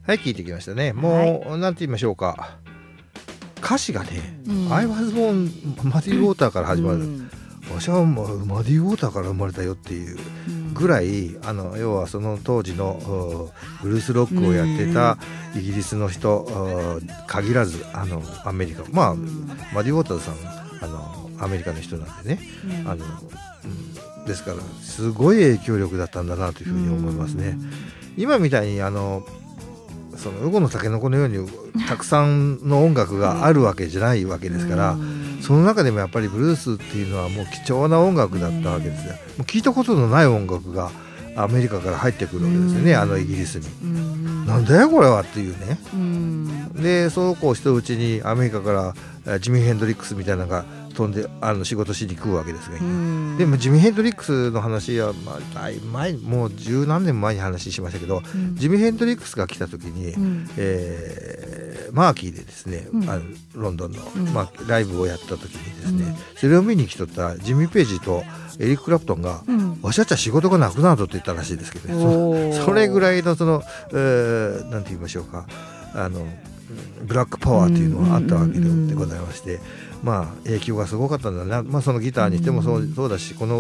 はい、聞いてきましたね。もう、なんて言いましょうか、歌詞がね、I was born マディ・ウォーターから始まる、私はマディ・ウォーターから生まれたよっていうぐらい、要はその当時のブルースロックをやってたイギリスの人限らずアメリカ、まあマディ・ウォーターさんアメリカの人なんでね、ですからすごい影響力だったんだなというふうに思いますね。今みたいにそのウゴのタケノコのようにたくさんの音楽があるわけじゃないわけですから、その中でもやっぱりブルースっていうのはもう貴重な音楽だったわけですよ。もう聞いたことのない音楽がアメリカから入ってくるわけですよね、イギリスに。なんだよこれはっていうね。でそうこうしてるうちにアメリカからジミー・ヘンドリックスみたいなのが飛んで仕事しに来るわけですが、でもジミー・ヘンドリックスの話は、前もう十何年前に話しましたけど、ジミー・ヘンドリックスが来た時に、マーキーでですね、ロンドンの、ライブをやった時にですね、それを見に来とったジミー・ページとエリック・クラプトンが、わしゃっちゃ仕事がなくなるぞって言ったらしいですけどね、それぐらいのなんて言いましょうか、ブラックパワーというのがあったわけでございまして、影響がすごかったんだな、そのギターにしてもそうだし、この